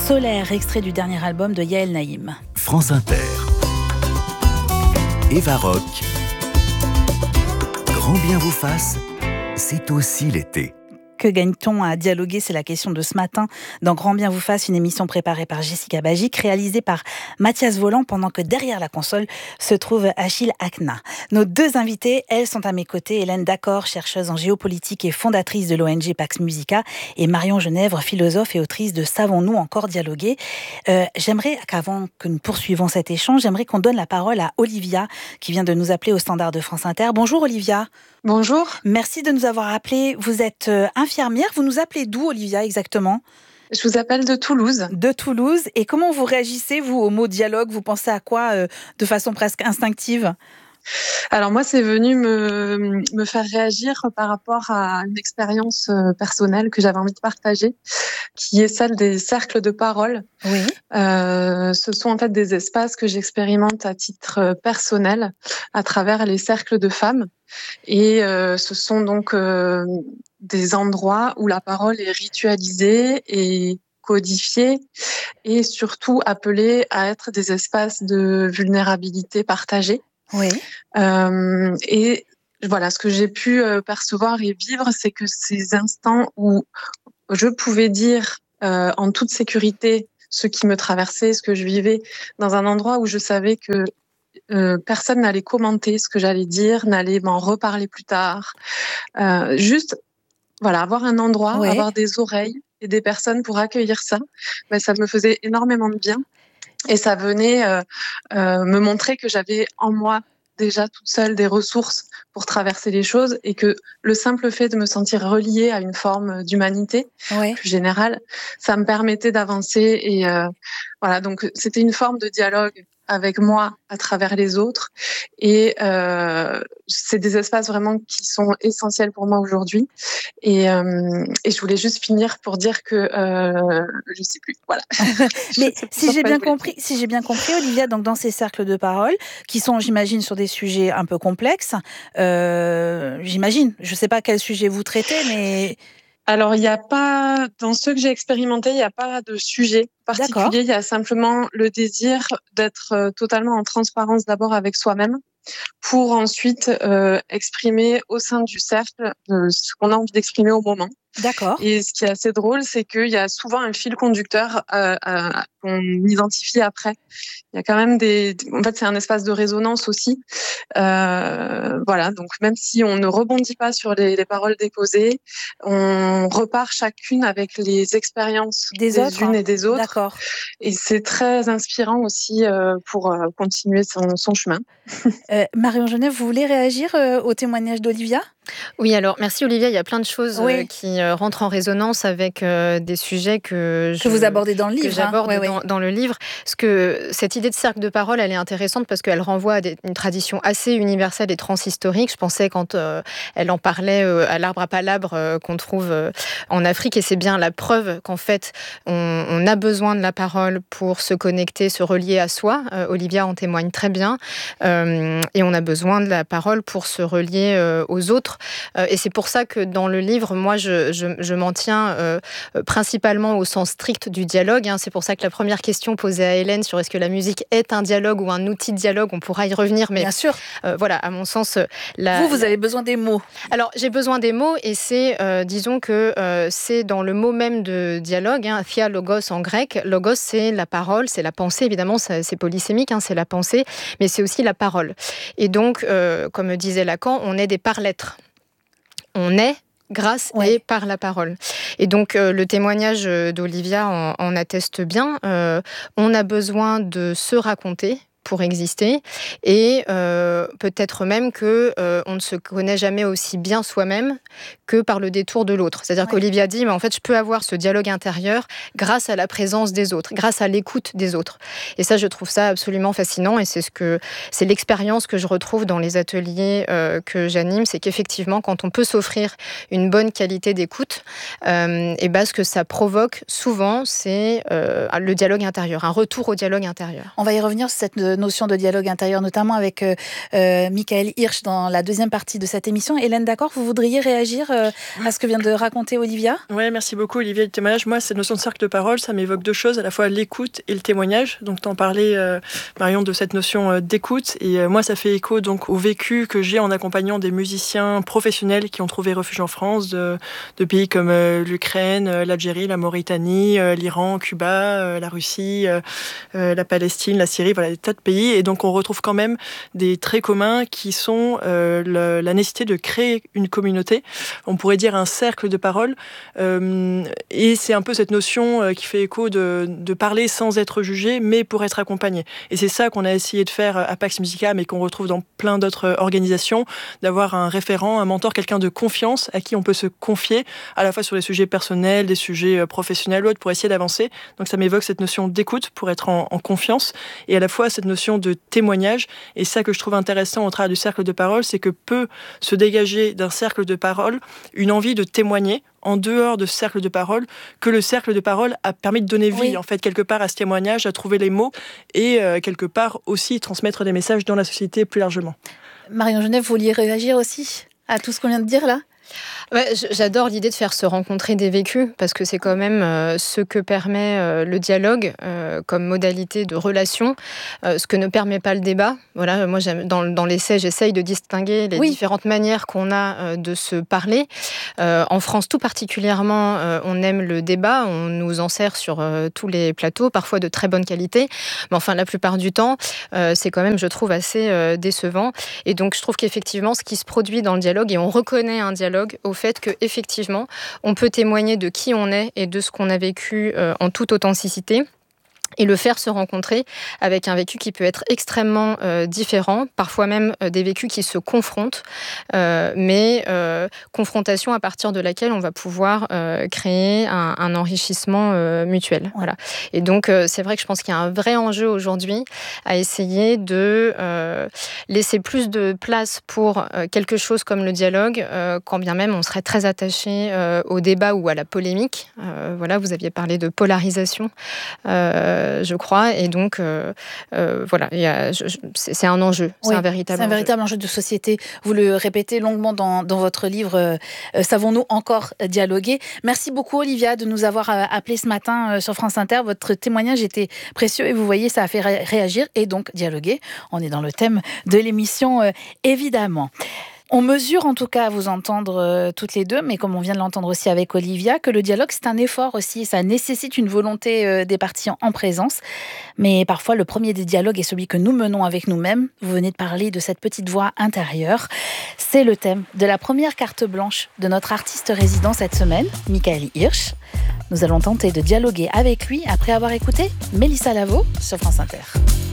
Solaire, extrait du dernier album de Yael Naïm. France Inter. Eva Rock. Grand bien vous fasse, c'est aussi l'été. Que gagne-t-on à dialoguer? C'est la question de ce matin dans Grand bien vous fasse, une émission préparée par Jessica Bagic, réalisée par Mathias Voland, pendant que derrière la console se trouve Achille Akna. Nos deux invités, elles, sont à mes côtés. Hélène Dacor, chercheuse en géopolitique et fondatrice de l'ONG Pax Musica, et Marion Genèvre, philosophe et autrice de Savons-nous encore dialoguer? J'aimerais qu'avant que nous poursuivons cet échange, j'aimerais qu'on donne la parole à Olivia, qui vient de nous appeler au standard de France Inter. Bonjour Olivia. Bonjour. Merci de nous avoir appelés. Vous êtes infirmière. Vous nous appelez d'où, Olivia, exactement? Je vous appelle de Toulouse. De Toulouse. Et comment vous réagissez, vous, au mot dialogue? Vous pensez à quoi de façon presque instinctive? Alors moi, c'est venu me faire réagir par rapport à une expérience personnelle que j'avais envie de partager, qui est celle des cercles de parole. Oui. Ce sont en fait des espaces que j'expérimente à titre personnel à travers les cercles de femmes. Et ce sont donc des endroits où la parole est ritualisée et codifiée et surtout appelée à être des espaces de vulnérabilité partagée. Oui. Et voilà, ce que j'ai pu percevoir et vivre, c'est que ces instants où je pouvais dire en toute sécurité ce qui me traversait, ce que je vivais, dans un endroit où je savais que personne n'allait commenter ce que j'allais dire, n'allait m'en reparler plus tard. Juste, voilà, avoir un endroit, Ouais. avoir des oreilles et des personnes pour accueillir ça, ben, ça me faisait énormément de bien. Et ça venait me montrer que j'avais en moi déjà toute seule des ressources pour traverser les choses et que le simple fait de me sentir reliée à une forme d'humanité Ouais. plus générale, ça me permettait d'avancer. Et voilà, donc c'était une forme de dialogue avec moi à travers les autres. Et c'est des espaces vraiment qui sont essentiels pour moi aujourd'hui. Et je voulais juste finir pour dire que je sais plus. Voilà. Mais si j'ai bien compris, Olivia, donc dans ces cercles de parole, qui sont, j'imagine, sur des sujets un peu complexes, j'imagine, je ne sais pas quel sujet vous traitez, mais... Alors, il n'y a pas, dans ceux que j'ai expérimentés, il n'y a pas de sujet particulier. D'accord. Il y a simplement le désir d'être totalement en transparence d'abord avec soi-même pour ensuite exprimer au sein du cercle ce qu'on a envie d'exprimer au moment. D'accord. Et ce qui est assez drôle, c'est qu'il y a souvent un fil conducteur qu'on identifie après. Il y a quand même en fait, c'est un espace de résonance aussi. Voilà, donc même si on ne rebondit pas sur les paroles déposées, on repart chacune avec les expériences des autres, unes et des autres. D'accord. Et c'est très inspirant aussi pour continuer son chemin. Marion Genève, vous voulez réagir au témoignage d'Olivia? Oui, alors merci Olivia, il y a plein de choses Oui. qui rentrent en résonance avec des sujets que vous abordez dans le livre. Que j'aborde hein. dans le livre. Parce que cette idée de cercle de parole, elle est intéressante parce qu'elle renvoie à une tradition assez universelle et transhistorique. Je pensais quand elle en parlait à l'arbre à palabre qu'on trouve en Afrique, et c'est bien la preuve qu'en fait on a besoin de la parole pour se connecter, se relier à soi. Olivia en témoigne très bien. Et on a besoin de la parole pour se relier aux autres. Et c'est pour ça que dans le livre, moi, je m'en tiens principalement au sens strict du dialogue. C'est pour ça que la première question posée à Hélène sur est-ce que la musique est un dialogue ou un outil de dialogue, on pourra y revenir. Mais bien sûr. Voilà, à mon sens... Vous avez besoin des mots. Alors, j'ai besoin des mots et c'est, disons que c'est dans le mot même de dialogue, thia logos en grec. Logos, c'est la parole, c'est la pensée, évidemment, c'est polysémique, c'est la pensée, mais c'est aussi la parole. Et donc, comme disait Lacan, on est des par-lettres. On est grâce et par la parole. Et donc, le témoignage d'Olivia en atteste bien. On a besoin de se raconter pour exister, et peut-être même que on ne se connaît jamais aussi bien soi-même que par le détour de l'autre. C'est-à-dire qu'Olivia dit, mais en fait, je peux avoir ce dialogue intérieur grâce à la présence des autres, grâce à l'écoute des autres. Et ça, je trouve ça absolument fascinant, et c'est l'expérience que je retrouve dans les ateliers que j'anime, c'est qu'effectivement, quand on peut s'offrir une bonne qualité d'écoute, et ce que ça provoque souvent, c'est le dialogue intérieur, un retour au dialogue intérieur. On va y revenir sur notion de dialogue intérieur, notamment avec Michael Hirsch dans la deuxième partie de cette émission. Hélène Dacourt, vous voudriez réagir à ce que vient de raconter Olivia ? Oui, merci beaucoup Olivia du témoignage. Moi, cette notion de cercle de parole, ça m'évoque deux choses, à la fois l'écoute et le témoignage. Donc t'en parlais, Marion, de cette notion d'écoute. Et moi, ça fait écho donc au vécu que j'ai en accompagnant des musiciens professionnels qui ont trouvé refuge en France, de pays comme l'Ukraine, l'Algérie, la Mauritanie, l'Iran, Cuba, la Russie, la Palestine, la Syrie, voilà, des tas de pays. Et donc on retrouve quand même des traits communs qui sont la nécessité de créer une communauté. On pourrait dire un cercle de parole. Et c'est un peu cette notion qui fait écho de parler sans être jugé, mais pour être accompagné. Et c'est ça qu'on a essayé de faire à Pax Musica, mais qu'on retrouve dans plein d'autres organisations, d'avoir un référent, un mentor, quelqu'un de confiance à qui on peut se confier, à la fois sur les sujets personnels, des sujets professionnels ou autres, pour essayer d'avancer. Donc ça m'évoque cette notion d'écoute pour être en confiance, et à la fois cette notion de témoignage. Et ça que je trouve intéressant au travers du cercle de parole, c'est que peut se dégager d'un cercle de parole une envie de témoigner en dehors de ce cercle de parole, que le cercle de parole a permis de donner vie, en fait, quelque part à ce témoignage, à trouver les mots et quelque part aussi transmettre des messages dans la société plus largement. Marion Genève, vous vouliez réagir aussi à tout ce qu'on vient de dire là ? Ouais, j'adore l'idée de faire se rencontrer des vécus, parce que c'est quand même ce que permet le dialogue comme modalité de relation, ce que ne permet pas le débat. Voilà, moi, dans l'essai, j'essaye de distinguer les différentes manières qu'on a de se parler. En France, tout particulièrement, on aime le débat, on nous en sert sur tous les plateaux, parfois de très bonne qualité, mais enfin, la plupart du temps, c'est quand même, je trouve, assez décevant. Et donc, je trouve qu'effectivement, ce qui se produit dans le dialogue, et on reconnaît un dialogue au fait qu'effectivement, on peut témoigner de qui on est et de ce qu'on a vécu en toute authenticité. Et le faire se rencontrer avec un vécu qui peut être extrêmement différent, parfois même des vécus qui se confrontent, mais confrontation à partir de laquelle on va pouvoir créer un enrichissement mutuel. Voilà. Et donc, c'est vrai que je pense qu'il y a un vrai enjeu aujourd'hui à essayer de laisser plus de place pour quelque chose comme le dialogue, quand bien même on serait très attaché au débat ou à la polémique. Voilà, vous aviez parlé de polarisation. Je crois, et donc voilà, c'est un enjeu, c'est un véritable enjeu de société. Vous le répétez longuement dans votre livre Savons-nous encore dialoguer ? Merci beaucoup Olivia de nous avoir appelé ce matin sur France Inter. Votre témoignage était précieux et vous voyez, ça a fait réagir et donc dialoguer. On est dans le thème de l'émission évidemment. On mesure en tout cas à vous entendre toutes les deux, mais comme on vient de l'entendre aussi avec Olivia, que le dialogue c'est un effort aussi, ça nécessite une volonté des parties en présence. Mais parfois le premier des dialogues est celui que nous menons avec nous-mêmes. Vous venez de parler de cette petite voix intérieure. C'est le thème de la première carte blanche de notre artiste résident cette semaine, Michael Hirsch. Nous allons tenter de dialoguer avec lui après avoir écouté Mélissa Lavo sur France Inter.